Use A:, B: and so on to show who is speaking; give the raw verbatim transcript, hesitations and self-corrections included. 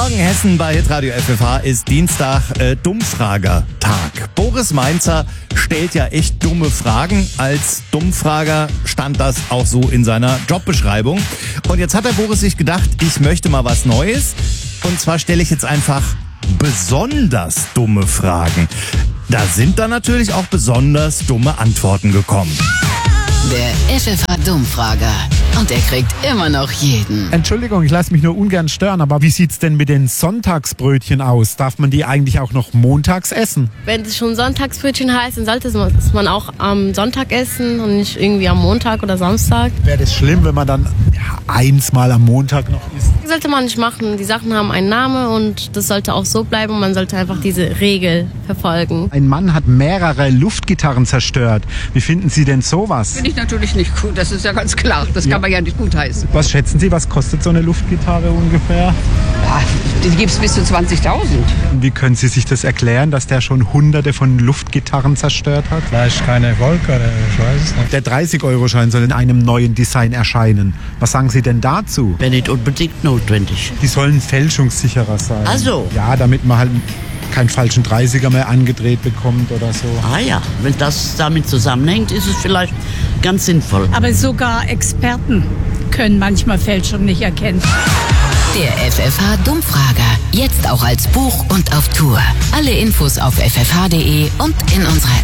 A: Morgen, Hessen bei Hitradio F F H ist Dienstag, äh, Dummfrager-Tag. Boris Mainzer stellt ja echt dumme Fragen. Als Dummfrager stand das auch so in seiner Jobbeschreibung. Und jetzt hat der Boris sich gedacht, ich möchte mal was Neues. Und zwar stelle ich jetzt einfach besonders dumme Fragen. Da sind dann natürlich auch besonders dumme Antworten gekommen.
B: Der F F H-Dummfrager. Und er kriegt immer noch jeden.
C: Entschuldigung, ich lasse mich nur ungern stören, aber wie sieht's denn mit den Sonntagsbrötchen aus? Darf man die eigentlich auch noch montags essen?
D: Wenn es schon Sonntagsbrötchen heißt, dann sollte es man auch am Sonntag essen und nicht irgendwie am Montag oder Samstag.
C: Wäre das schlimm, wenn man dann ja, eins mal am Montag noch isst?
D: Das sollte man nicht machen. Die Sachen haben einen Namen und das sollte auch so bleiben. Man sollte einfach diese Regel verfolgen.
C: Ein Mann hat mehrere Luftgitarren zerstört. Wie finden Sie denn sowas?
E: Finde ich natürlich nicht gut, das ist ja ganz klar. Das kann
C: Ja.
E: man ja nicht gutheißen.
C: Was schätzen Sie, was kostet so eine Luftgitarre ungefähr?
E: Ja, die gibt es bis zu zwanzigtausend.
C: Und wie können Sie sich das erklären, dass der schon hunderte von Luftgitarren zerstört hat?
F: Vielleicht kein Erfolg oder ich weiß es nicht.
C: Der dreißig-Euro-Schein soll in einem neuen Design erscheinen. Was sagen Sie denn dazu?
G: Wäre nicht unbedingt notwendig.
C: Die sollen fälschungssicherer sein.
G: Ach so.
C: Ja, damit man halt keinen falschen dreißiger mehr angedreht bekommt oder so.
G: Ah ja, wenn das damit zusammenhängt, ist es vielleicht ganz sinnvoll.
H: Aber sogar Experten können manchmal Fälschung nicht erkennen.
B: Der F F H-Dummfrager. Jetzt auch als Buch und auf Tour. Alle Infos auf f f h punkt d e und in unserer